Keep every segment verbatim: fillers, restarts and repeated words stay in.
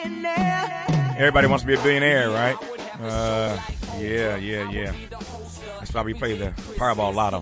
Everybody wants to be a billionaire, right? Uh, yeah, yeah, yeah. That's why we play the Powerball Lotto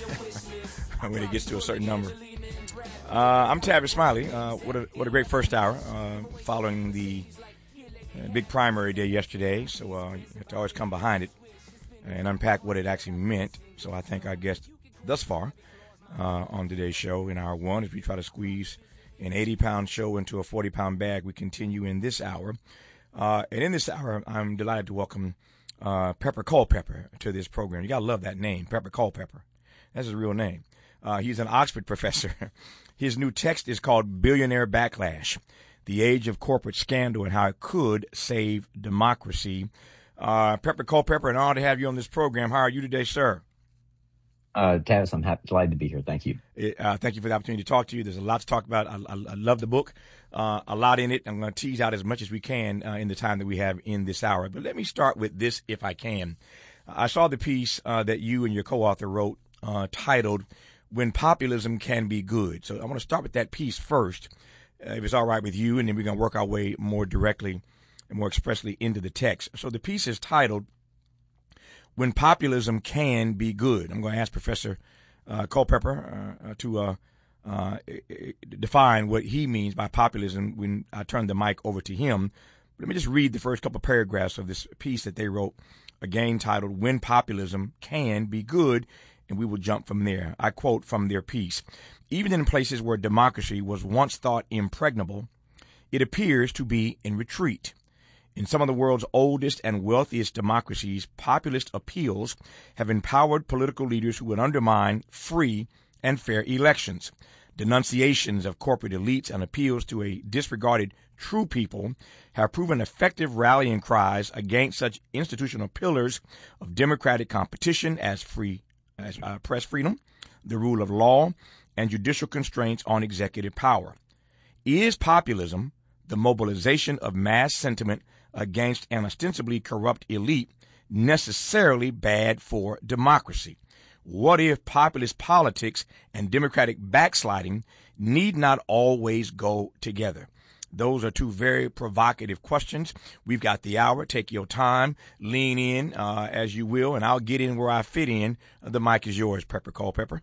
when it gets to a certain number. Uh, I'm Tavis Smiley. Uh, what a what a great first hour uh, following the uh, big primary day yesterday. So uh, you have to always come behind it and unpack what it actually meant. So I thank our guest thus far uh, on today's show in hour one, as we try to squeeze an eighty-pound show into a forty-pound bag. We continue in this hour. Uh, and in this hour, I'm delighted to welcome uh, Pepper Culpepper to this program. You got to love that name, Pepper Culpepper. That's his real name. Uh, he's an Oxford professor. His new text is called Billionaire Backlash, The Age of Corporate Scandal and How It Could Save Democracy. Uh, Pepper Culpepper, an honor to have you on this program. How are you today, sir? Uh, Tavis, I'm happy, delighted to be here. Thank you. Uh, thank you for the opportunity to talk to you. There's a lot to talk about. I, I, I love the book, uh, a lot in it. I'm going to tease out as much as we can uh, in the time that we have in this hour. But let me start with this, if I can. I saw the piece uh, that you and your co-author wrote uh, titled, When Populism Can Be Good. So I want to start with that piece first, uh, if it's all right with you, and then we're going to work our way more directly and more expressly into the text. So the piece is titled, When Populism Can Be Good. I'm going to ask Professor uh, Culpepper uh, to uh, uh, define what he means by populism when I turn the mic over to him. Let me just read the first couple of paragraphs of this piece that they wrote, again titled, When Populism Can Be Good, and we will jump from there. I quote from their piece, Even in places where democracy was once thought impregnable, it appears to be in retreat. In some of the world's oldest and wealthiest democracies, populist appeals have empowered political leaders who would undermine free and fair elections. Denunciations of corporate elites and appeals to a disregarded true people have proven effective rallying cries against such institutional pillars of democratic competition as free as uh, press freedom, the rule of law, and judicial constraints on executive power. Is populism the mobilization of mass sentiment against an ostensibly corrupt elite necessarily bad for democracy? What if populist politics and democratic backsliding need not always go together? Those are two very provocative questions. We've got the hour. Take your time. Lean in uh, as you will, and I'll get in where I fit in. The mic is yours, Pepper Culpepper.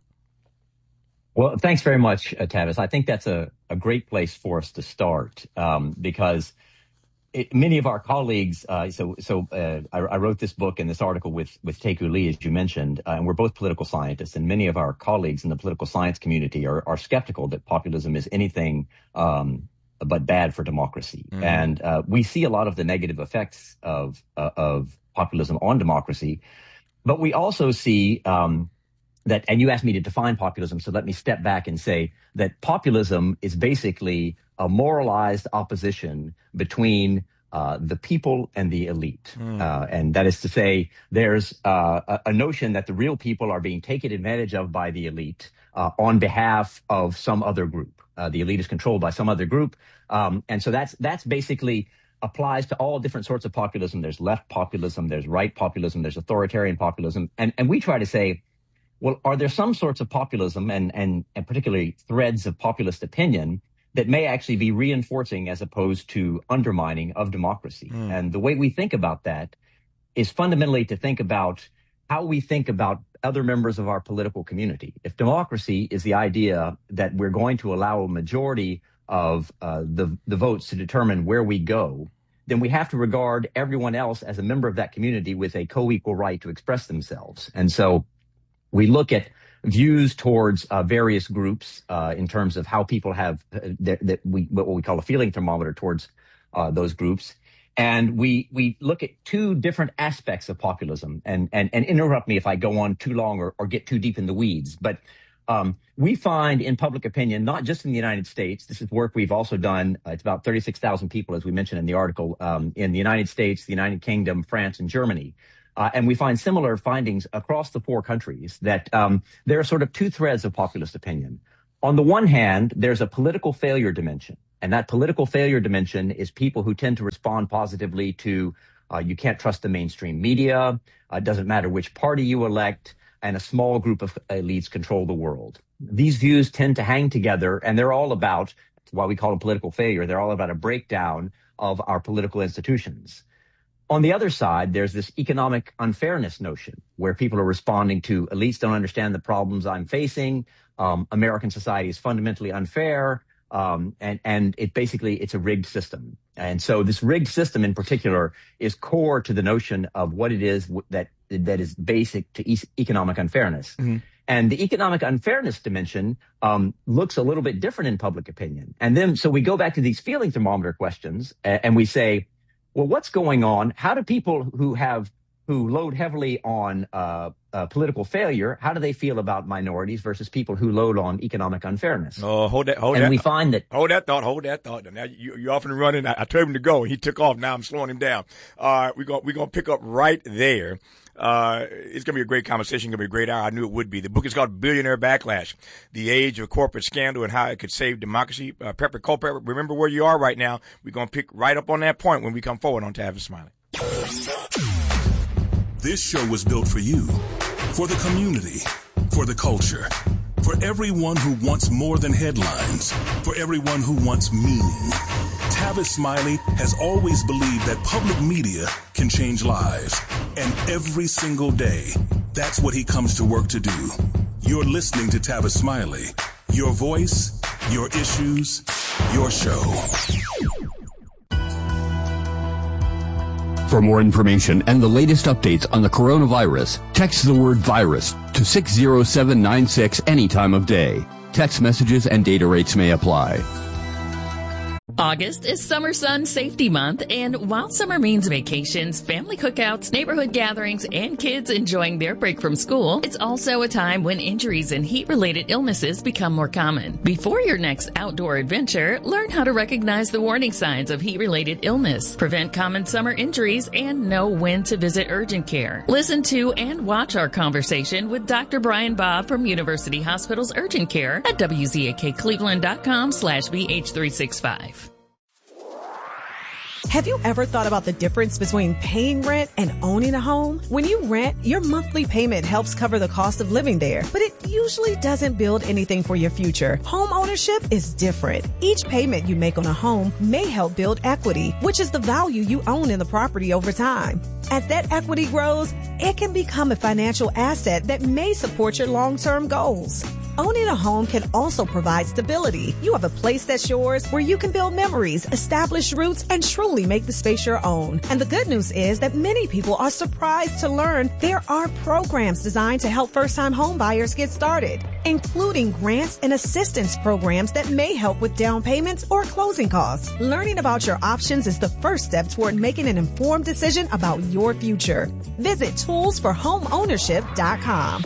Well, thanks very much, uh, Tavis. I think that's a, a great place for us to start um, because It, many of our colleagues, uh, so so uh, I, I wrote this book and this article with with Taeku Lee, as you mentioned, uh, and we're both political scientists, and many of our colleagues in the political science community are, are skeptical that populism is anything um, but bad for democracy. Mm. And uh, we see a lot of the negative effects of uh, of populism on democracy, but we also see um, that, and you asked me to define populism, so let me step back and say that populism is basically a moralized opposition between uh, the people and the elite. Mm. Uh, and that is to say, there's uh, a, a notion that the real people are being taken advantage of by the elite uh, on behalf of some other group. Uh, the elite is controlled by some other group. Um, and so that's that's basically applies to all different sorts of populism. There's left populism, there's right populism, there's authoritarian populism. And, and we try to say, well, are there some sorts of populism and, and, and particularly threads of populist opinion that may actually be reinforcing as opposed to undermining of democracy? Mm. And the way we think about that is fundamentally to think about how we think about other members of our political community. If democracy is the idea that we're going to allow a majority of uh, the, the votes to determine where we go, then we have to regard everyone else as a member of that community with a co-equal right to express themselves. And so we look at views towards uh, various groups uh, in terms of how people have uh, that, that we what we call a feeling thermometer towards uh, those groups, and we we look at two different aspects of populism. And and and interrupt me if I go on too long or, or get too deep in the weeds. But um, we find in public opinion, not just in the United States, this is work we've also done. Uh, it's about thirty-six thousand people, as we mentioned in the article, um, in the United States, the United Kingdom, France, and Germany. Uh, and we find similar findings across the four countries that um, there are sort of two threads of populist opinion. On the one hand, there's a political failure dimension. And that political failure dimension is people who tend to respond positively to uh, you can't trust the mainstream media, uh, it doesn't matter which party you elect, and a small group of elites control the world. These views tend to hang together, and they're all about, that's why we call them political failure, they're all about a breakdown of our political institutions. On the other side, there's this economic unfairness notion where people are responding to elites don't understand the problems I'm facing. Um, American society is fundamentally unfair. Um, and, and it basically, it's a rigged system. And so this rigged system in particular is core to the notion of what it is w- that, that is basic to e- economic unfairness. Mm-hmm. And the economic unfairness dimension, um, looks a little bit different in public opinion. And then, so we go back to these feeling thermometer questions and, and we say, well, what's going on? How do people who have, who load heavily on, uh, uh, political failure, how do they feel about minorities versus people who load on economic unfairness? Oh, hold that, hold and that. And we find that. Hold that thought, hold that thought. Now, you, you're off and running. I, I told him to go. He took off. Now I'm slowing him down. All right, we're going, we're going to pick up right there. Uh, it's going to be a great conversation. Going to be a great hour. I knew it would be. The book is called Billionaire Backlash, The Age of Corporate Scandal and How It Could Save Democracy. Uh, Pepper Culpepper, remember where you are right now. We're going to pick right up on that point when we come forward on Tavis Smiley. This show was built for you, for the community, for the culture, for everyone who wants more than headlines, for everyone who wants meaning. Tavis Smiley has always believed that public media can change lives. And every single day, that's what he comes to work to do. You're listening to Tavis Smiley. Your voice, your issues, your show. For more information and the latest updates on the coronavirus, text the word virus to six zero seven nine six any time of day. Text messages and data rates may apply. August is Summer Sun Safety Month, and while summer means vacations, family cookouts, neighborhood gatherings, and kids enjoying their break from school, it's also a time when injuries and heat-related illnesses become more common. Before your next outdoor adventure, learn how to recognize the warning signs of heat-related illness, prevent common summer injuries, and know when to visit urgent care. Listen to and watch our conversation with Doctor Brian Bob from University Hospital's Urgent Care at W Z A K Cleveland dot com slash B H three sixty-five. Have you ever thought about the difference between paying rent and owning a home? When you rent, your monthly payment helps cover the cost of living there, but it usually doesn't build anything for your future. Home ownership is different. Each payment you make on a home may help build equity, which is the value you own in the property over time. As that equity grows, it can become a financial asset that may support your long-term goals. Owning a home can also provide stability. You have a place that's yours where you can build memories, establish roots, and truly make the space your own. And the good news is that many people are surprised to learn there are programs designed to help first-time home buyers get started, including grants and assistance programs that may help with down payments or closing costs. Learning about your options is the first step toward making an informed decision about your future. Visit tools for home ownership dot com.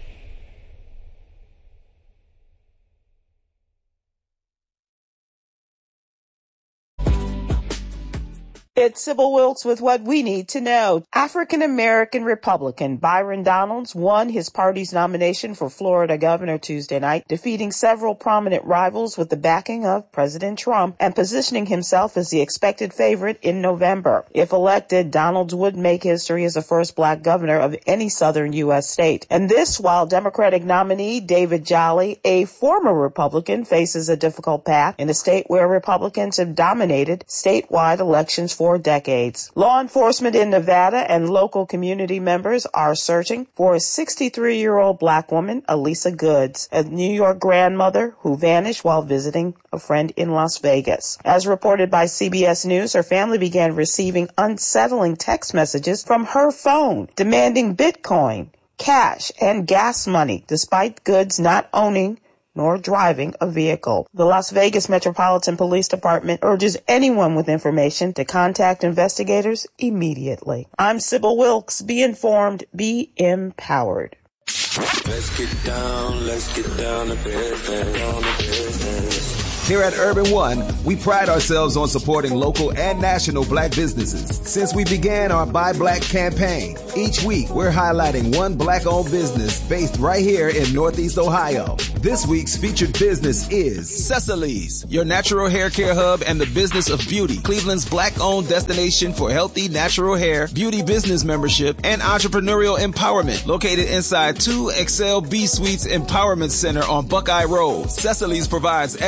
It's Sybil Wilkes with what we need to know. African-American Republican Byron Donalds won his party's nomination for Florida governor Tuesday night, defeating several prominent rivals with the backing of President Trump and positioning himself as the expected favorite in November. If elected, Donalds would make history as the first black governor of any southern U S state. And this while Democratic nominee David Jolly, a former Republican, faces a difficult path in a state where Republicans have dominated statewide elections for decades. Law enforcement in Nevada and local community members are searching for a sixty-three-year-old black woman, Elisa Goods, a New York grandmother who vanished while visiting a friend in Las Vegas. As reported by C B S News, her family began receiving unsettling text messages from her phone demanding Bitcoin, cash, and gas money, despite Goods not owning nor driving a vehicle. The Las Vegas Metropolitan Police Department urges anyone with information to contact investigators immediately. I'm Sybil Wilkes. Be informed, be empowered. Let's get down, let's get down to business, down to business. Here at Urban One, we pride ourselves on supporting local and national black businesses. Since we began our Buy Black campaign, each week we're highlighting one black-owned business based right here in Northeast Ohio. This week's featured business is Cecily's, your natural hair care hub and the business of beauty. Cleveland's black-owned destination for healthy natural hair, beauty business membership, and entrepreneurial empowerment. Located inside two Excel B Suites Empowerment Center on Buckeye Road, Cecily's provides expert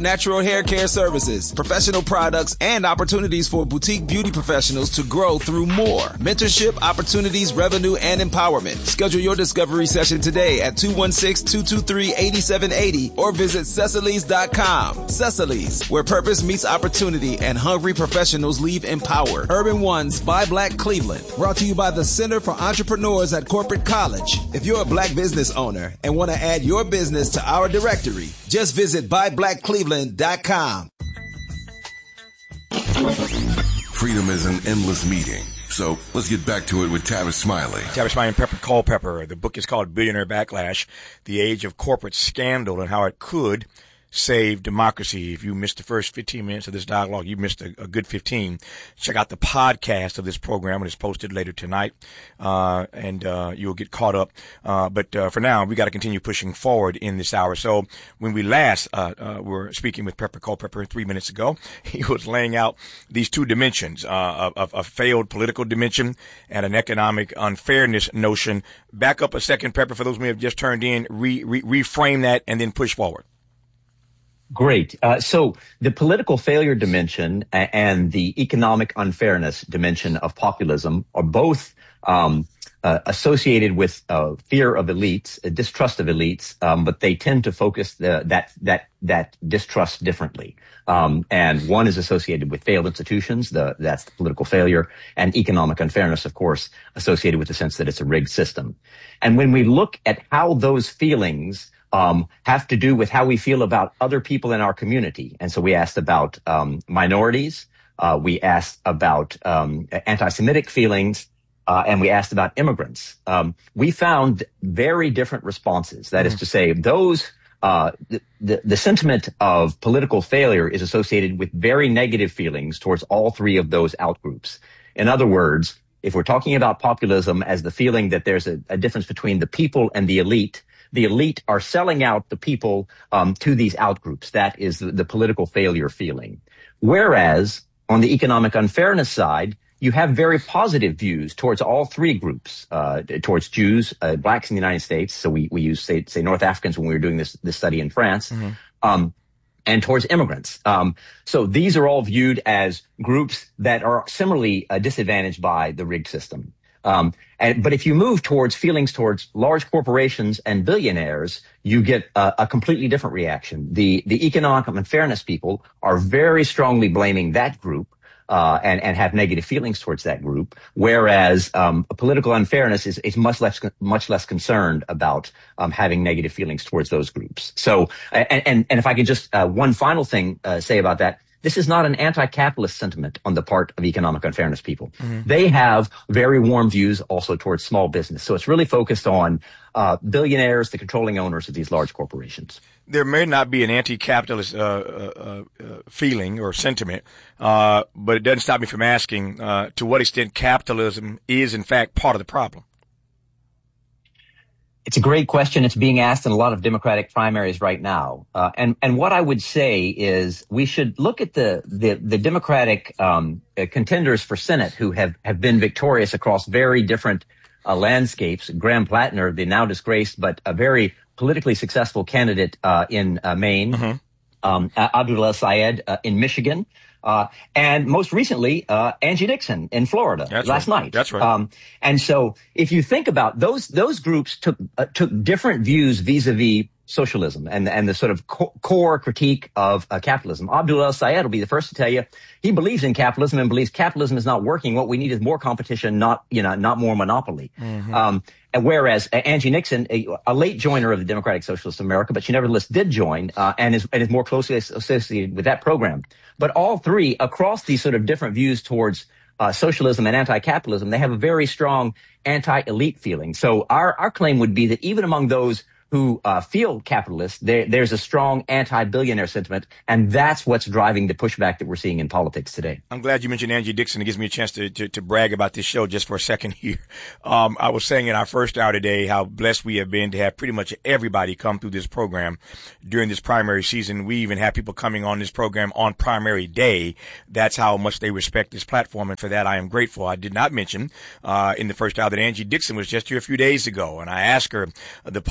natural hair care services, professional products, and opportunities for boutique beauty professionals to grow through more. Mentorship, opportunities, revenue, and empowerment. Schedule your discovery session today at two one six, two two three, eight seven eight zero or visit Cecily's dot com. Cecily's, where purpose meets opportunity and hungry professionals leave empowered. Urban One's Buy Black Cleveland. Brought to you by the Center for Entrepreneurs at Corporate College. If you're a black business owner and want to add your business to our directory, just visit buy black cleveland dot com. Freedom is an endless meeting. So let's get back to it with Tavis Smiley. Tavis Smiley and Pepper Culpepper. The book is called Billionaire Backlash, The Age of Corporate Scandal and How It Could Save Democracy. If you missed the first fifteen minutes of this dialogue, you missed a, a good fifteen. Check out the podcast of this program. It is posted later tonight, uh, and uh, you'll get caught up. Uh, but uh, for now, we got to continue pushing forward in this hour. So when we last uh, uh, were speaking with Pepper Culpepper three minutes ago, he was laying out these two dimensions, uh, of a failed political dimension and an economic unfairness notion. Back up a second, Pepper, for those who may have just turned in, re- re- reframe that and then push forward. Great. Uh, so the political failure dimension and the economic unfairness dimension of populism are both um, uh, associated with uh, fear of elites, uh, distrust of elites, um, but they tend to focus the, that that that distrust differently. Um, and one is associated with failed institutions, the, that's the political failure, and economic unfairness, of course, associated with the sense that it's a rigged system. And when we look at how those feelings Um, have to do with how we feel about other people in our community. And so we asked about um, minorities, uh, we asked about um, anti-Semitic feelings, uh, and we asked about immigrants. Um, we found very different responses. That mm-hmm. is to say, those uh, the, the, the sentiment of political failure is associated with very negative feelings towards all three of those outgroups. In other words, if we're talking about populism as the feeling that there's a, a difference between the people and the elite, the elite are selling out the people um, to these outgroups. That is the, the political failure feeling. Whereas on the economic unfairness side, you have very positive views towards all three groups, uh, towards Jews, uh, blacks in the United States. So we, we use, say, say North Africans when we were doing this, this study in France. Mm-hmm. Um, and towards immigrants. Um, so these are all viewed as groups that are similarly uh, disadvantaged by the rigged system. Um, and, but if you move towards feelings towards large corporations and billionaires, you get a, a completely different reaction. The, the economic unfairness people are very strongly blaming that group, uh, and, and have negative feelings towards that group. Whereas, um, political unfairness is, is much less, much less concerned about, um, having negative feelings towards those groups. So, and, and, and if I could just, uh, one final thing, uh, say about that. This is not an anti-capitalist sentiment on the part of economic unfairness people. Mm-hmm. They have very warm views also towards small business. So it's really focused on uh, billionaires, the controlling owners of these large corporations. There may not be an anti-capitalist uh, uh, uh, feeling or sentiment, uh, but it doesn't stop me from asking uh, to what extent capitalism is, in fact, part of the problem. It's a great question. It's being asked in a lot of Democratic primaries right now. Uh, and, and what I would say is we should look at the, the, the Democratic, um, uh, contenders for Senate who have, have been victorious across very different, uh, landscapes. Graham Plattner, the now disgraced, but a very politically successful candidate, uh, in, uh, Maine. Mm-hmm. Um, Abdul El-Sayed, uh, in Michigan. Uh, and most recently, uh, Angie Dixon in Florida That's last right. night. That's right. Um, and so if you think about those, those groups took, uh, took different views vis-a-vis socialism and, and the sort of co- core critique of uh, capitalism. Abdul El-Sayed will be the first to tell you he believes in capitalism and believes capitalism is not working. What we need is more competition, not, you know, not more monopoly. Mm-hmm. Um, and whereas uh, Angie Dixon, a, a late joiner of the Democratic Socialists of America, but she nevertheless did join, uh, and is, and is more closely associated with that program. But all three, across these sort of different views towards uh, socialism and anti-capitalism, they have a very strong anti-elite feeling. So our, our claim would be that even among those who uh, feel capitalist, there, there's a strong anti-billionaire sentiment, and that's what's driving the pushback that we're seeing in politics today. I'm glad you mentioned Angie Dixon. It gives me a chance to, to, to brag about this show just for a second here. Um, I was saying in our first hour today how blessed we have been to have pretty much everybody come through this program during this primary season. We even have people coming on this program on primary day. That's how much they respect this platform, and for that I am grateful. I did not mention uh, in the first hour that Angie Dixon was just here a few days ago, and I asked her, the polls say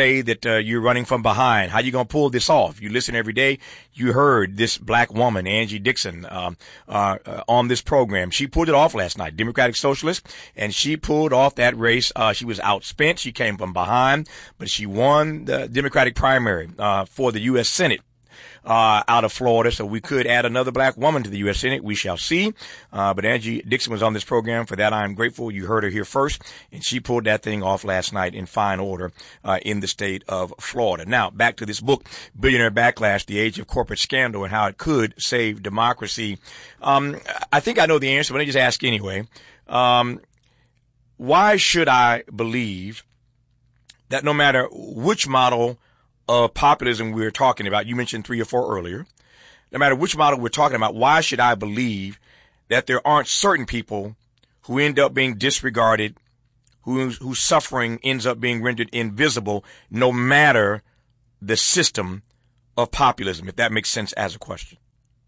say that uh, you're running from behind. How you going to pull this off? You listen every day. You heard this black woman, Angie Dixon, um, uh, uh, on this program. She pulled it off last night, Democratic Socialist, and she pulled off that race. Uh, she was outspent. She came from behind, but she won the Democratic primary uh, for the U S Senate. Uh, out of Florida, so we could add another black woman to the U S Senate. We shall see. Uh, but Angie Dixon was on this program. For that, I am grateful. You heard her here first, and she pulled that thing off last night in fine order uh, in the state of Florida. Now, back to this book, Billionaire Backlash, The Age of Corporate Scandal and How It Could Save Democracy. Um, I think I know the answer, but let me just ask anyway. Um, why should I believe that no matter which model of populism we're talking about, you mentioned three or four earlier, no matter which model we're talking about, why should I believe that there aren't certain people who end up being disregarded, who, whose suffering ends up being rendered invisible, no matter the system of populism, if that makes sense as a question?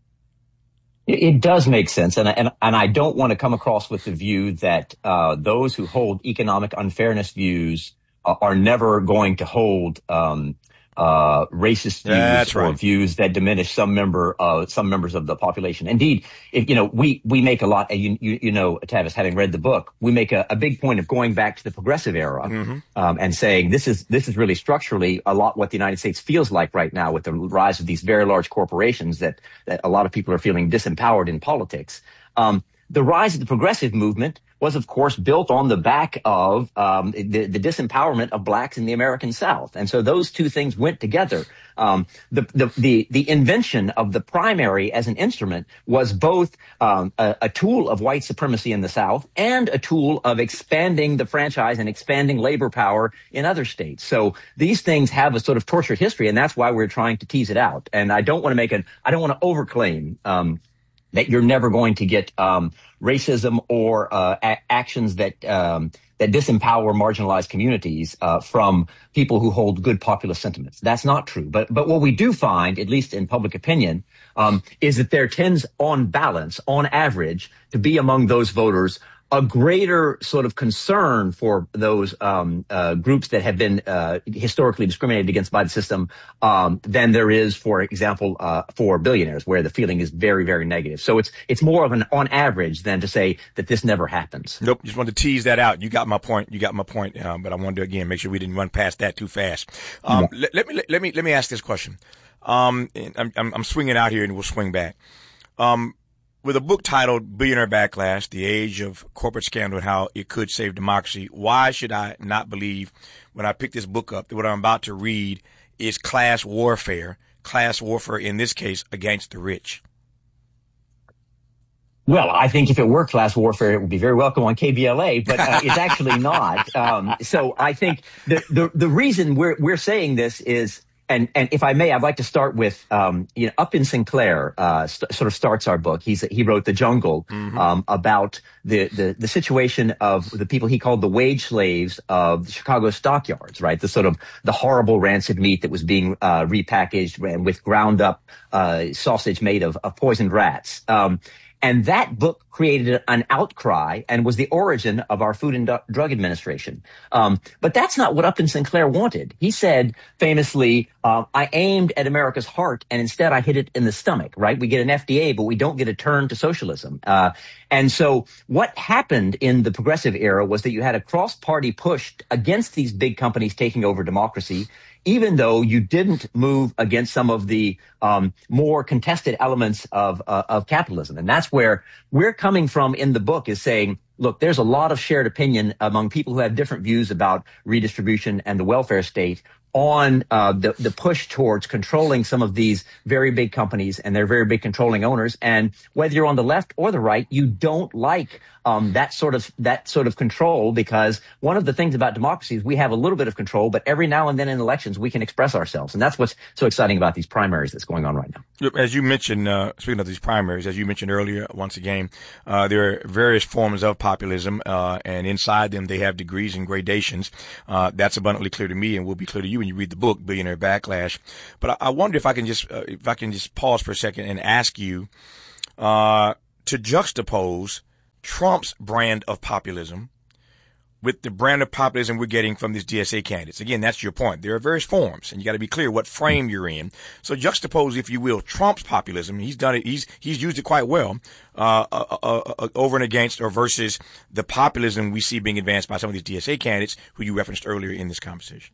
It does make sense. And, and, and I don't want to come across with the view that uh, those who hold economic unfairness views uh, are never going to hold um Uh, racist views That's or right. views that diminish some member, uh, some members of the population. Indeed, if, you know, we, we make a lot, you, you, you know, Tavis, having read the book, we make a, a big point of going back to the progressive era, mm-hmm. um, and saying this is, this is really structurally a lot what the United States feels like right now with the rise of these very large corporations that, that a lot of people are feeling disempowered in politics. Um, the rise of the progressive movement was, of course, built on the back of um, the, the disempowerment of blacks in the American South. And so those two things went together. Um, the, the, the, the invention of the primary as an instrument was both um, a, a tool of white supremacy in the South and a tool of expanding the franchise and expanding labor power in other states. So these things have a sort of tortured history, and that's why we're trying to tease it out. And I don't want to make an, I don't want to overclaim um, that you're never going to get um, racism or uh, a- actions that um, that disempower marginalized communities uh, from people who hold good populist sentiments. That's not true. But but what we do find, at least in public opinion, um, is that there tends, on balance, on average, to be among those voters a greater sort of concern for those um, uh, groups that have been uh, historically discriminated against by the system um, than there is, for example, uh, for billionaires, where the feeling is very, very negative. So it's it's more of an on average than to say that this never happens. Nope, just wanted to tease that out. You got my point. You got my point. Uh, but I wanted to again make sure we didn't run past that too fast. Um, yeah. let, let me let, let me let me ask this question. Um, I'm, I'm I'm swinging out here, and we'll swing back. Um, With a book titled Billionaire Backlash, The Age of Corporate Scandal and How It Could Save Democracy, why should I not believe when I pick this book up that what I'm about to read is class warfare, class warfare in this case against the rich? Well, I think if it were class warfare, it would be very welcome on K B L A, but uh, it's actually not. Um, so I think the, the, the reason we're, we're saying this is, And, and if I may, I'd like to start with, um, you know, Upton Sinclair, uh, st- sort of starts our book. He's, he wrote The Jungle, mm-hmm. um, about the, the, the situation of the people he called the wage slaves of the Chicago stockyards, right? The sort of the horrible rancid meat that was being, uh, repackaged and with ground up, uh, sausage made of, of poisoned rats. Um, And that book created an outcry and was the origin of our Food and Drug Administration. Um, but that's not what Upton Sinclair wanted. He said famously, uh, I aimed at America's heart and instead I hit it in the stomach, right? We get an F D A, but we don't get a turn to socialism. Uh, and so what happened in the progressive era was that you had a cross-party push against these big companies taking over democracy, even though you didn't move against some of the um, more contested elements of uh, of capitalism. And that's where we're coming from in the book, is saying, look, there's a lot of shared opinion among people who have different views about redistribution and the welfare state on uh, the, the push towards controlling some of these very big companies and their very big controlling owners. And whether you're on the left or the right, you don't like um, that sort of that sort of control, because one of the things about democracy is we have a little bit of control, but every now and then in elections we can express ourselves. And that's what's so exciting about these primaries that's going on right now. As you mentioned, uh, speaking of these primaries, as you mentioned earlier, once again, uh, there are various forms of populism, uh, and inside them they have degrees and gradations. Uh, that's abundantly clear to me and will be clear to you when you read the book, Billionaire Backlash. But I, I wonder if I can just, uh, if I can just pause for a second and ask you, uh, to juxtapose Trump's brand of populism with the brand of populism we're getting from these D S A candidates. Again, that's your point. There are various forms, and you got to be clear what frame you're in. So juxtapose, if you will, Trump's populism. He's done it. He's he's used it quite well uh, uh, uh, uh over and against, or versus the populism we see being advanced by some of these D S A candidates who you referenced earlier in this conversation.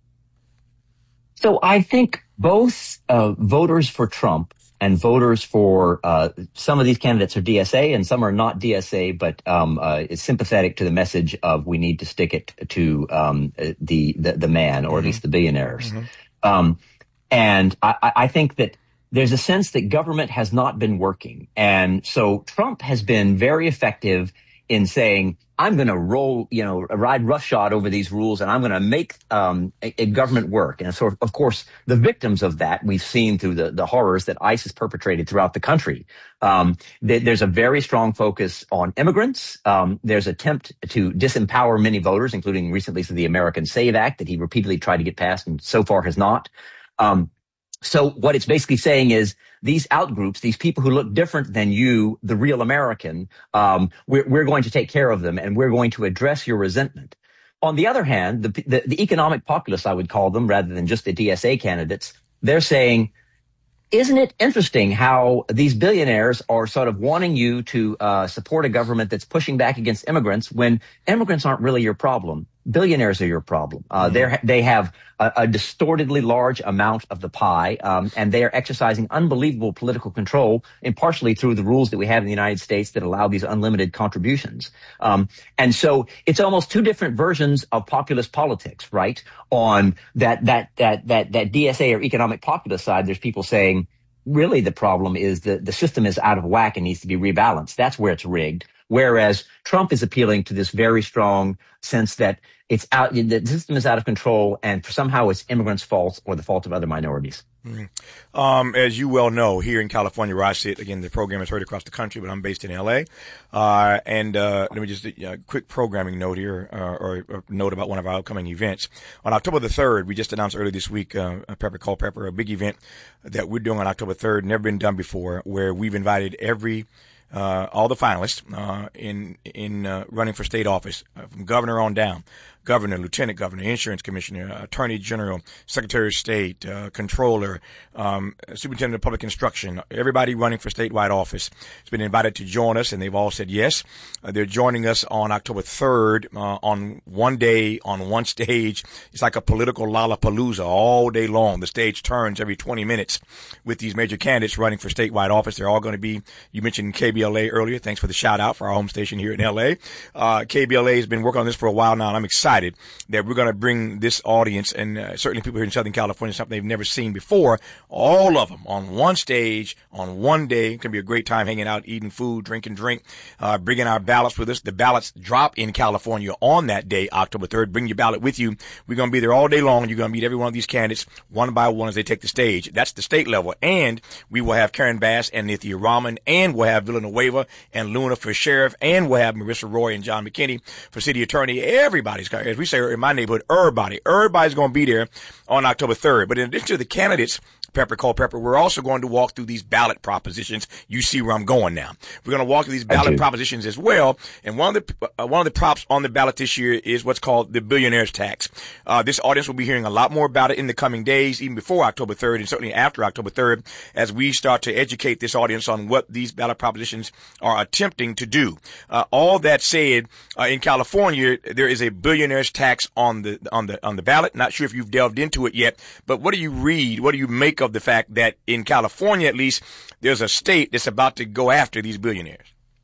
So I think both uh, voters for Trump and voters for uh, some of these candidates are D S A and some are not D S A, but um, uh, is sympathetic to the message of we need to stick it to um, the, the the man, or mm-hmm. at least the billionaires. Mm-hmm. Um, and I, I think that there's a sense that government has not been working. And so Trump has been very effective in saying, I'm going to roll, you know, ride roughshod over these rules, and I'm going to make um, a, a government work. And so, of course, the victims of that we've seen through the, the horrors that ICE has perpetrated throughout the country. Um, th- there's a very strong focus on immigrants. Um, there's an attempt to disempower many voters, including recently through the American Save Act that he repeatedly tried to get passed and so far has not. Um, So what it's basically saying is these outgroups, these people who look different than you, the real American, um, we're, we're going to take care of them, and we're going to address your resentment. On the other hand, the, the, the economic populists, I would call them, rather than just the D S A candidates, they're saying, isn't it interesting how these billionaires are sort of wanting you to uh, support a government that's pushing back against immigrants when immigrants aren't really your problem? Billionaires are your problem. Uh, mm-hmm. they they have a, a distortedly large amount of the pie, um, and they are exercising unbelievable political control, impartially through the rules that we have in the United States that allow these unlimited contributions. Um, and so it's almost two different versions of populist politics, right? On that that that that that D S A or economic populist side, there's people saying, really the problem is that the system is out of whack and needs to be rebalanced. That's where it's rigged. Whereas Trump is appealing to this very strong sense that it's out, the system is out of control, and somehow it's immigrants' fault or the fault of other minorities. Mm-hmm. Um, as you well know, here in California where I sit, again, the program is heard across the country, but I'm based in L A. Uh, and, uh, let me just, a uh, quick programming note here, uh, or a note about one of our upcoming events. On October the third, we just announced earlier this week, uh, Pepper Culpepper, a big event that we're doing on October third, never been done before, where we've invited every Uh, all the finalists, uh, in, in, uh, running for state office, uh, from governor on down. Governor, lieutenant governor, insurance commissioner, attorney general, secretary of state, uh, controller, um, superintendent of public instruction, everybody running for statewide office has been invited to join us, and they've all said yes. Uh, they're joining us on October third, uh, on one day, on one stage. It's like a political Lollapalooza all day long. The stage turns every twenty minutes with these major candidates running for statewide office. They're all going to be, you mentioned K B L A earlier. Thanks for the shout out for our home station here in L A. Uh, K B L A has been working on this for a while now, and I'm excited that we're going to bring this audience, and uh, certainly people here in Southern California, something they've never seen before, all of them on one stage, on one day. It's going to be a great time hanging out, eating food, drinking drink, uh, bringing our ballots with us. The ballots drop in California on that day, October third. Bring your ballot with you. We're going to be there all day long. You're going to meet every one of these candidates one by one as they take the stage. That's the state level. And we will have Karen Bass and Nithya Raman, and we'll have Villanueva and Luna for sheriff, and we'll have Marissa Roy and John McKinney for city attorney. Everybody's going, as we say in my neighborhood, everybody, everybody's going to be there on October third. But in addition to the candidates, Pepper Culpepper, we're also going to walk through these ballot propositions. You see where I'm going now. We're going to walk through these ballot propositions as well. And one of the uh, one of the props on the ballot this year is what's called the billionaire's tax. Uh, this audience will be hearing a lot more about it in the coming days, even before October third, and certainly after October third, as we start to educate this audience on what these ballot propositions are attempting to do. Uh, all that said, uh, in California, there is a billionaire's tax on the on the on the ballot. Not sure if you've delved into it yet, but what do you read? What do you make of the fact that in California, at least, there's a state that's about to go after these billionaires?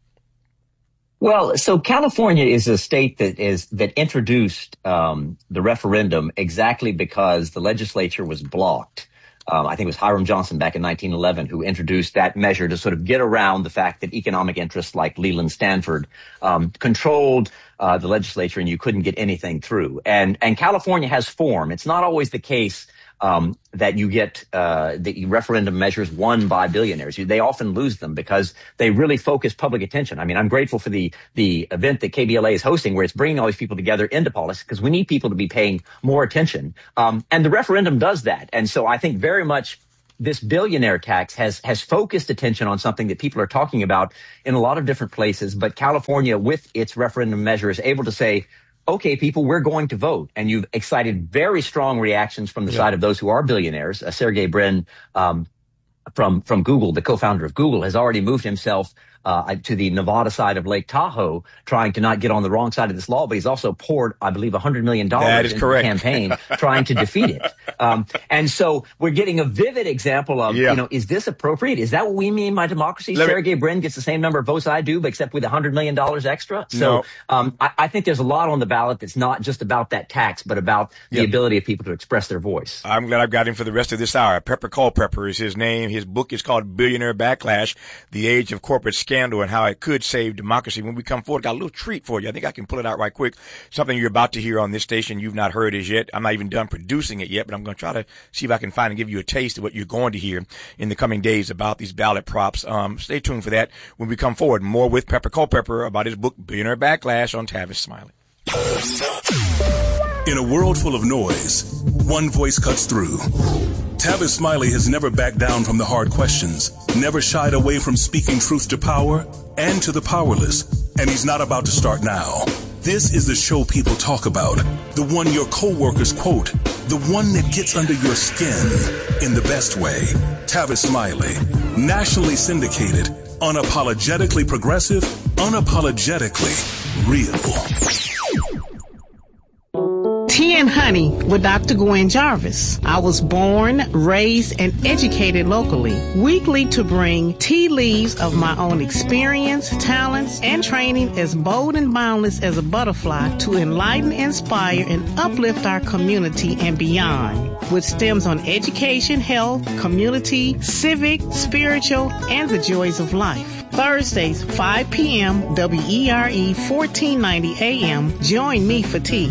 Well, so California is a state that is that introduced um, the referendum exactly because the legislature was blocked. Um, I think it was Hiram Johnson back in nineteen eleven who introduced that measure to sort of get around the fact that economic interests like Leland Stanford um, controlled uh, the legislature, and you couldn't get anything through. And and California has form. It's not always the case Um, that you get uh, the referendum measures won by billionaires. You, they often lose them because they really focus public attention. I mean, I'm grateful for the the event that K B L A is hosting, where it's bringing all these people together into politics, because we need people to be paying more attention. Um, and the referendum does that. And so I think very much this billionaire tax has has focused attention on something that people are talking about in a lot of different places. But California, with its referendum measure, is able to say, okay, people, we're going to vote. And you've excited very strong reactions from the yeah. side of those who are billionaires. Uh, Sergey Brin, um, from, from Google, the co-founder of Google, has already moved himself Uh, to the Nevada side of Lake Tahoe, trying to not get on the wrong side of this law, but he's also poured, I believe, one hundred million dollars into the campaign trying to defeat it. Um, and so we're getting a vivid example of, yeah. you know, is this appropriate? Is that what we mean by democracy? Let Sergey me... Brin gets the same number of votes I do, but except with one hundred million dollars extra. So no. um, I, I think there's a lot on the ballot that's not just about that tax, but about the yep. ability of people to express their voice. I'm glad I've got him for the rest of this hour. Pepper Culpepper is his name. His book is called Billionaire Backlash, The Age of Corporate Scandal and How It Could Save Democracy. When we come forward, got a little treat for you. I think I can pull it out right quick. Something you're about to hear on this station you've not heard as yet. I'm not even done producing it yet, but I'm going to try to see if I can find and give you a taste of what you're going to hear in the coming days about these ballot props. Um, stay tuned for that when we come forward. More with Pepper Culpepper about his book, Billionaire Backlash, on Tavis Smiley. In a world full of noise, one voice cuts through. Tavis Smiley has never backed down from the hard questions, never shied away from speaking truth to power and to the powerless, and he's not about to start now. This is the show people talk about, the one your coworkers quote, the one that gets under your skin in the best way. Tavis Smiley, nationally syndicated, unapologetically progressive, unapologetically real. Tea and Honey with Doctor Gwen Jarvis. I was born, raised, and educated locally. Weekly to bring tea leaves of my own experience, talents, and training as bold and boundless as a butterfly to enlighten, inspire, and uplift our community and beyond. With stems on education, health, community, civic, spiritual, and the joys of life. Thursdays, five p.m., W E R E fourteen ninety A M. Join me for tea.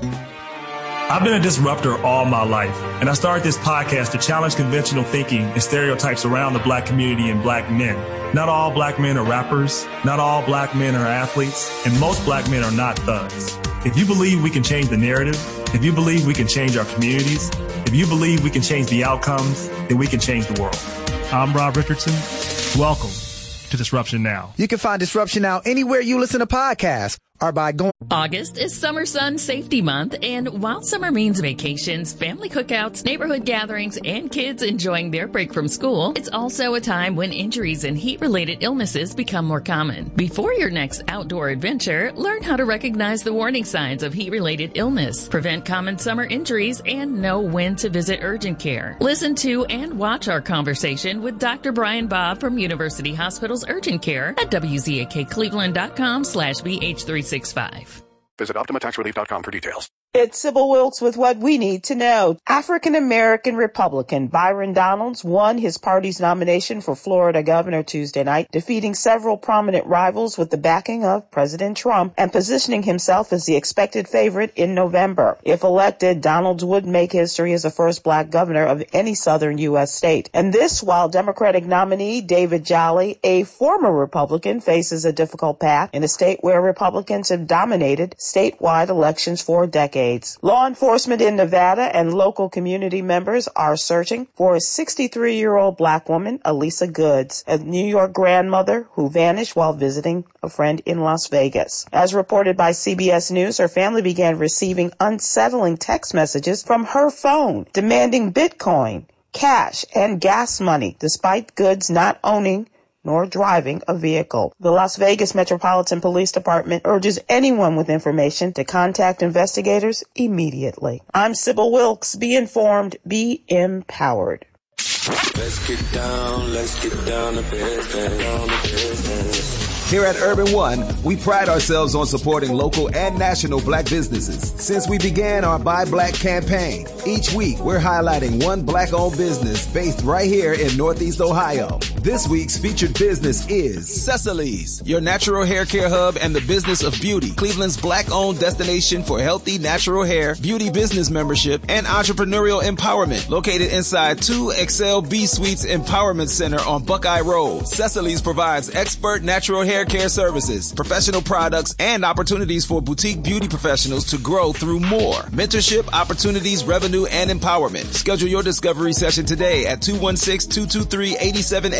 I've been a disruptor all my life, and I started this podcast to challenge conventional thinking and stereotypes around the black community and black men. Not all black men are rappers, not all black men are athletes, and most black men are not thugs. If you believe we can change the narrative, if you believe we can change our communities, if you believe we can change the outcomes, then we can change the world. I'm Rob Richardson. Welcome to Disruption Now. You can find Disruption Now anywhere you listen to podcasts or by going. August is Summer Sun Safety Month, and while summer means vacations, family cookouts, neighborhood gatherings, and kids enjoying their break from school, it's also a time when injuries and heat-related illnesses become more common. Before your next outdoor adventure, learn how to recognize the warning signs of heat-related illness, prevent common summer injuries, and know when to visit urgent care. Listen to and watch our conversation with Doctor Brian Bob from University Hospital's Urgent Care at W Z A K Cleveland dot com slash B H three sixty-five. Visit Optima Tax Relief dot com for details. It's Sybil Wilkes with what we need to know. African-American Republican Byron Donalds won his party's nomination for Florida governor Tuesday night, defeating several prominent rivals with the backing of President Trump and positioning himself as the expected favorite in November. If elected, Donalds would make history as the first black governor of any southern U S state. And this while Democratic nominee David Jolly, a former Republican, faces a difficult path in a state where Republicans have dominated statewide elections for decades. Law enforcement in Nevada and local community members are searching for a sixty-three-year-old black woman, Elisa Goods, a New York grandmother who vanished while visiting a friend in Las Vegas. As reported by C B S News, her family began receiving unsettling text messages from her phone demanding Bitcoin, cash, and gas money, despite Goods not owning nor driving a vehicle. The Las Vegas Metropolitan Police Department urges anyone with information to contact investigators immediately. I'm Sybil Wilkes. Be informed, be empowered. Let's get down, let's get down to business, down to business. Here at Urban One, we pride ourselves on supporting local and national black businesses. Since we began our Buy Black campaign, each week we're highlighting one black-owned business based right here in Northeast Ohio. This week's featured business is Cecily's, your natural hair care hub and the business of beauty. Cleveland's black-owned destination for healthy natural hair, beauty business membership, and entrepreneurial empowerment. Located inside two Excel B Suites Empowerment Center on Buckeye Road, Cecily's provides expert natural hair care services, professional products, and opportunities for boutique beauty professionals to grow through more. Mentorship, opportunities, revenue, and empowerment. Schedule your discovery session today at two one six, two two three, eight seven eight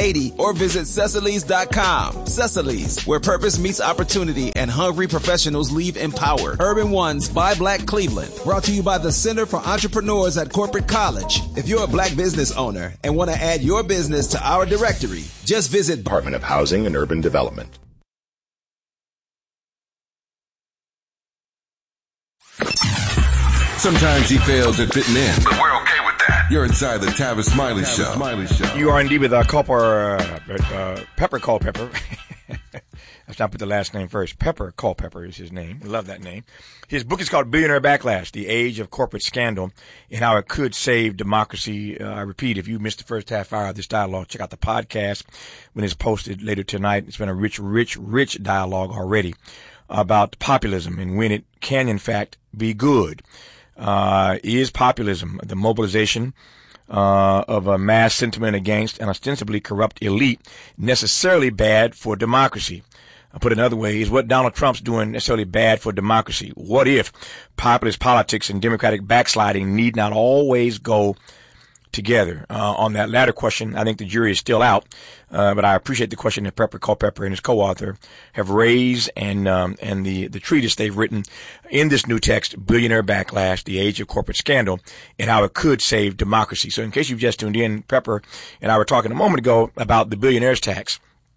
eighty or visit Cecily's dot com. Cecily's, where purpose meets opportunity and hungry professionals leave empowered. Urban One's Buy Black Cleveland, brought to you by the Center for Entrepreneurs at Corporate College. If you're a black business owner and want to add your business to our directory, just visit Department of Housing and Urban Development. Sometimes he fails at fitting in, but we're okay with that. You're inside the Tavis Smiley Tavis Show. Smiley Show. You are indeed with uh, Culper, uh, uh, Pepper Culpepper. Let's not put the last name first. Pepper Culpepper is his name. Love that name. His book is called Billionaire Backlash, The Age of Corporate Scandal and How It Could Save Democracy. Uh, I repeat, if you missed the first half hour of this dialogue, check out the podcast when it's posted later tonight. It's been a rich, rich, rich dialogue already about populism and when it can, in fact, be good. Uh, is populism the mobilization uh, of a mass sentiment against an ostensibly corrupt elite necessarily bad for democracy? I'll put it another way, is what Donald Trump's doing necessarily bad for democracy? What if populist politics and democratic backsliding need not always go together? Uh, on that latter question, I think the jury is still out, uh, but I appreciate the question that Pepper Culpepper and his co-author have raised, and um, and the, the treatise they've written in this new text, Billionaire Backlash, The Age of Corporate Scandal, and How It Could Save Democracy. So in case you've just tuned in, Pepper and I were talking a moment ago about the billionaire's tax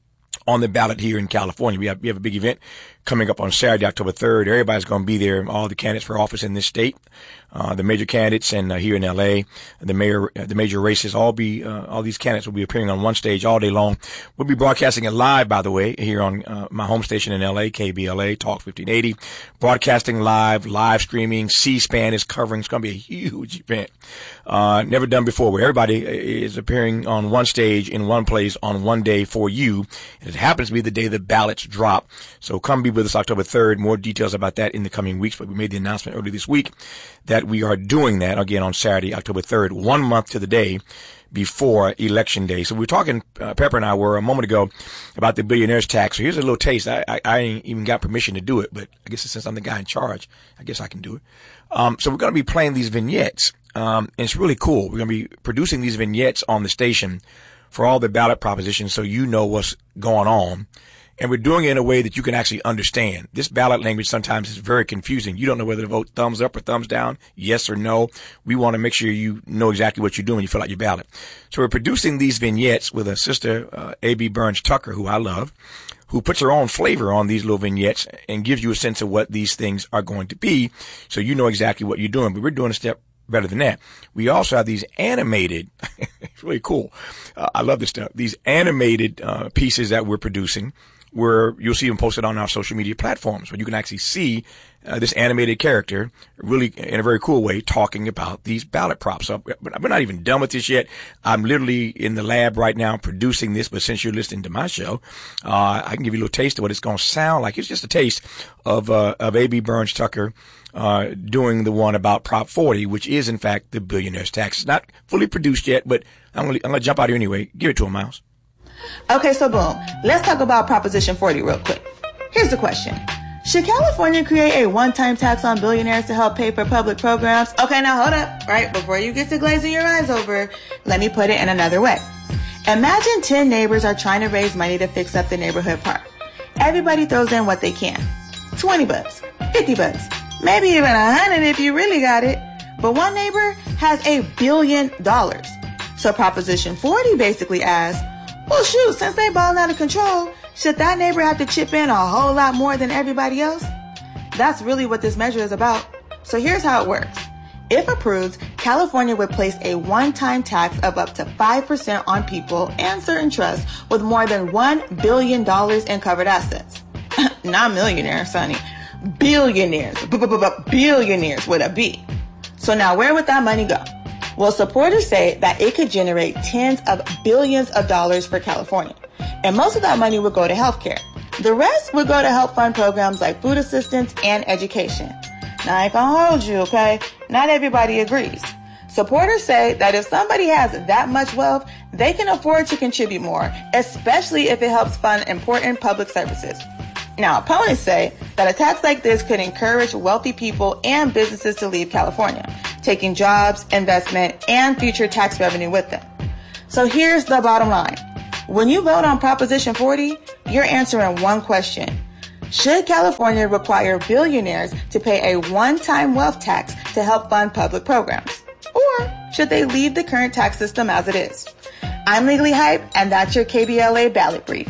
on the ballot here in California. We have, we have a big event coming up on Saturday, October third. Everybody's going to be there, all the candidates for office in this state, uh, the major candidates, and uh, here in L A, the mayor, uh, the major races, all be, uh, all these candidates will be appearing on one stage all day long. We'll be broadcasting it live, by the way, here on uh, my home station in L A, K B L A, Talk fifteen eighty. Broadcasting live, live streaming. C-SPAN is covering. It's going to be a huge event. Uh, never done before, where everybody is appearing on one stage in one place on one day for you. And it happens to be the day the ballots drop. So come be with us October third. More details about that in the coming weeks, but we made the announcement earlier this week that we are doing that again on Saturday, October third, one month to the day before Election Day. So we were talking, uh, Pepper and I were a moment ago about the billionaire's tax. So here's a little taste. I, I, I ain't even got permission to do it, but I guess since I'm the guy in charge, I guess I can do it. Um, so we're going to be playing these vignettes. Um, and it's really cool. We're going to be producing these vignettes on the station for all the ballot propositions so you know what's going on. And we're doing it in a way that you can actually understand. This ballot language sometimes is very confusing. You don't know whether to vote thumbs up or thumbs down, yes or no. We want to make sure you know exactly what you're doing when you fill out your ballot. So we're producing these vignettes with a sister, uh, A B Burns Tucker, who I love, who puts her own flavor on these little vignettes and gives you a sense of what these things are going to be so you know exactly what you're doing. But we're doing a step better than that. We also have these animated, it's really cool. Uh, I love this stuff. These animated uh, pieces that we're producing, where you'll see them posted on our social media platforms, where you can actually see uh, this animated character really in a very cool way talking about these ballot props. So we're not even done with this yet. I'm literally in the lab right now producing this, but since you're listening to my show, uh, I can give you a little taste of what it's going to sound like. It's just a taste of, uh, of A B Burns Tucker, uh, doing the one about Prop forty, which is in fact the billionaire's tax. It's not fully produced yet, but I'm going to, I'm going to jump out here anyway. Give it to him, Miles. Okay, so boom. Let's talk about Proposition forty real quick. Here's the question. Should California create a one-time tax on billionaires to help pay for public programs? Okay, now hold up. Right, before you get to glazing your eyes over, let me put it in another way. Imagine ten neighbors are trying to raise money to fix up the neighborhood park. Everybody throws in what they can. twenty bucks, fifty bucks, maybe even a hundred if you really got it. But one neighbor has a billion dollars. So Proposition forty basically asks, well, shoot, since they balling out of control, should that neighbor have to chip in a whole lot more than everybody else? That's really what this measure is about. So here's how it works. If approved, California would place a one-time tax of up to five percent on people and certain trusts with more than one billion dollars in covered assets. Not millionaires, honey. Billionaires. B-b-b-billionaires with a B. So now where would that money go? Well, supporters say that it could generate tens of billions of dollars for California. And most of that money would go to healthcare. The rest would go to help fund programs like food assistance and education. Now, I ain't gonna hold you, okay? Not everybody agrees. Supporters say that if somebody has that much wealth, they can afford to contribute more, especially if it helps fund important public services. Now, opponents say that a tax like this could encourage wealthy people and businesses to leave California, taking jobs, investment, and future tax revenue with them. So here's the bottom line. When you vote on Proposition forty, you're answering one question. Should California require billionaires to pay a one-time wealth tax to help fund public programs? Or should they leave the current tax system as it is? I'm Legally Hype, and that's your K B L A ballot brief.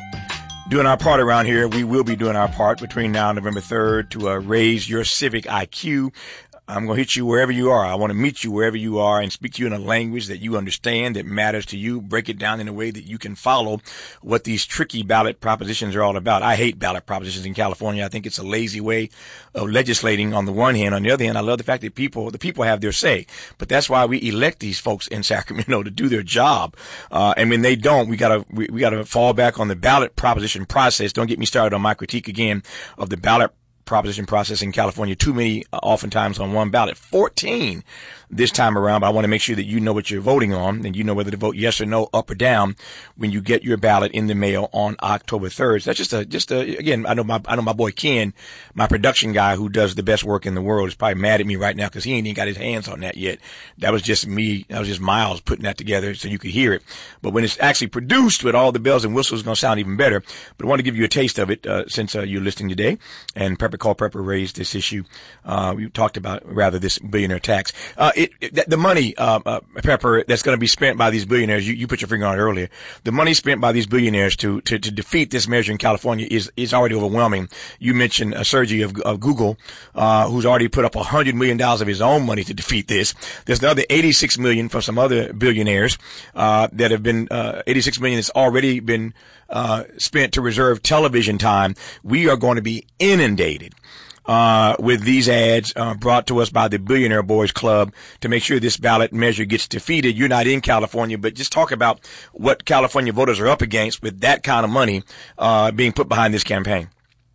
Doing our part around here, we will be doing our part between now and November third to uh, raise your civic I Q. I'm going to hit you wherever you are. I want to meet you wherever you are and speak to you in a language that you understand, that matters to you, break it down in a way that you can follow what these tricky ballot propositions are all about. I hate ballot propositions in California. I think it's a lazy way of legislating on the one hand. On the other hand, I love the fact that people, the people have their say. But that's why we elect these folks in Sacramento to do their job. Uh, and when they don't, we gotta, we, we gotta fall back on the ballot proposition process. Don't get me started on my critique again of the ballot proposition process in California. Too many, uh, oftentimes on one ballot. fourteen this time around, but I want to make sure that you know what you're voting on and you know whether to vote yes or no, up or down when you get your ballot in the mail on October third. So that's just a, just a, again, I know my, I know my boy Ken, my production guy who does the best work in the world, is probably mad at me right now because he ain't even got his hands on that yet. That was just me, that was just Miles putting that together so you could hear it. But when it's actually produced with all the bells and whistles, it's going to sound even better. But I want to give you a taste of it, uh, since uh, you're listening today. And Pepper Call Pepper raised this issue. Uh, we talked about, rather, this billionaire tax. Uh, it, it, the money, uh, uh, Pepper, that's going to be spent by these billionaires, you, you put your finger on it earlier. The money spent by these billionaires to, to, to defeat this measure in California is, is already overwhelming. You mentioned uh, Sergey of, of Google, uh, who's already put up a hundred million dollars of his own money to defeat this. There's another eighty-six million from some other billionaires, uh, that have been, uh, eighty-six million has already been, uh, spent to reserve television time. We are going to be inundated Uh, with these ads, uh, brought to us by the Billionaire Boys Club to make sure this ballot measure gets defeated. You're not in California, but just talk about what California voters are up against with that kind of money, uh, being put behind this campaign.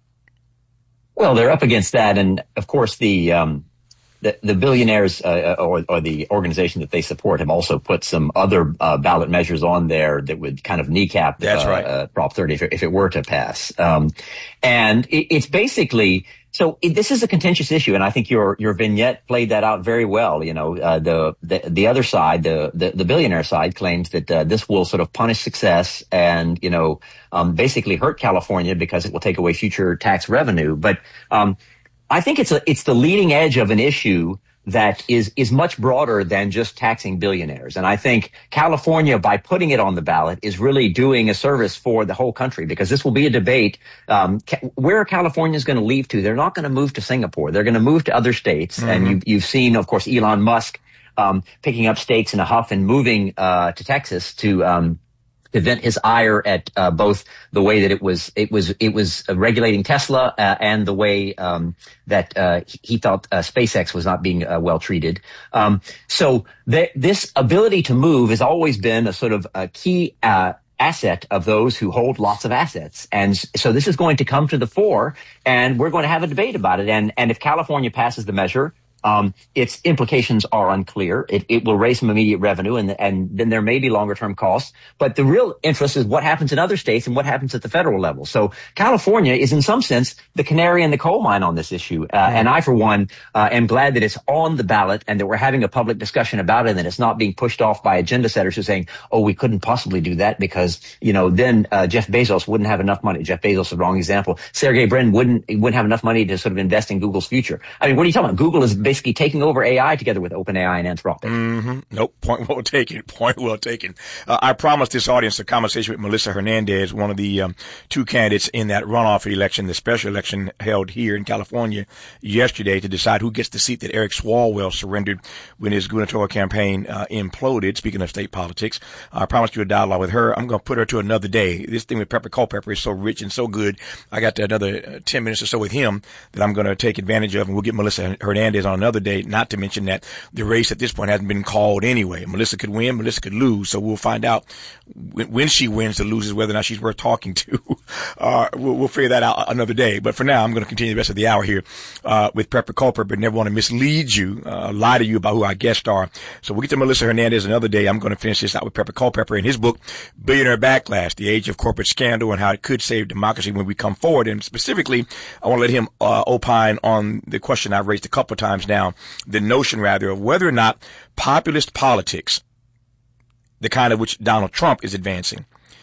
Well, they're up against that. And of course, the, um, the, the billionaires, uh, or, or the organization that they support have also put some other, uh, ballot measures on there that would kind of kneecap, That's uh, right. uh, Prop thirty if it, if it were to pass. Um, and it, it's basically, So it, this is a contentious issue, and I think your your vignette played that out very well. You know, uh, the, the the other side, the the, the billionaire side, claims that uh, this will sort of punish success and you know um, basically hurt California because it will take away future tax revenue. But um, I think it's a it's the leading edge of an issue that is is much broader than just taxing billionaires. And I think California, by putting it on the ballot, is really doing a service for the whole country, because this will be a debate. Um, ca- where California is going to leave to, they're not going to move to Singapore. They're going to move to other states. Mm-hmm. And you, you've seen, of course, Elon Musk um, picking up stakes in a huff and moving uh, to Texas to um to vent his ire at uh, both the way that it was it was it was uh, regulating Tesla uh, and the way um, that uh, he thought uh, SpaceX was not being uh, well treated. Um, so th- this ability to move has always been a sort of a key uh, asset of those who hold lots of assets, and so this is going to come to the fore, and we're going to have a debate about it. And and if California passes the measure, Um, its implications are unclear. It, it will raise some immediate revenue, and, and then there may be longer-term costs. But the real interest is what happens in other states and what happens at the federal level. So California is, in some sense, the canary in the coal mine on this issue. Uh, mm-hmm. And I, for one, uh, am glad that it's on the ballot and that we're having a public discussion about it, and that it's not being pushed off by agenda setters who are saying, "Oh, we couldn't possibly do that because, you know, then uh, Jeff Bezos wouldn't have enough money." Jeff Bezos is the wrong example. Sergey Brin wouldn't wouldn't have enough money to sort of invest in Google's future. I mean, what are you talking about? Google is basically taking over A I together with OpenAI and Anthropic. Mm-hmm. Nope. Point well taken. Point well taken. Uh, I promised this audience a conversation with Melissa Hernandez, one of the um, two candidates in that runoff election, the special election held here in California yesterday, to decide who gets the seat that Eric Swalwell surrendered when his gubernatorial campaign uh, imploded. Speaking of state politics, I promised you a dialogue with her. I'm going to put her to another day. This thing with Pepper Culpepper is so rich and so good. I got another uh, ten minutes or so with him that I'm going to take advantage of, and we'll get Melissa Hernandez on another day. Not to mention that the race at this point hasn't been called anyway. Melissa could win, Melissa could lose, so we'll find out when, when she wins or loses whether or not she's worth talking to. Uh, we'll, we'll figure that out another day. But for now, I'm going to continue the rest of the hour here uh, with Pepper Culpepper, but never want to mislead you, uh, lie to you about who our guests are. So we'll get to Melissa Hernandez another day. I'm going to finish this out with Pepper Culpepper in his book, Billionaire Backlash, The Age of Corporate Scandal and How It Could Save Democracy When We Come Forward. And specifically, I want to let him uh, opine on the question I've raised a couple of times now, the notion, rather, of whether or not populist politics, the kind of which Donald Trump is advancing,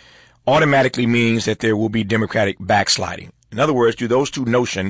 automatically means that there will be Democratic backsliding. In other words, do those two notions